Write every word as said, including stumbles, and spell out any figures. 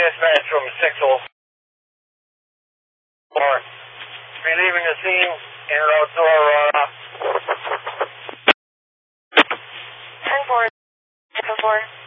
dispatch from six oh four. Relieving the scene en route to Aurora. ten four, ten four.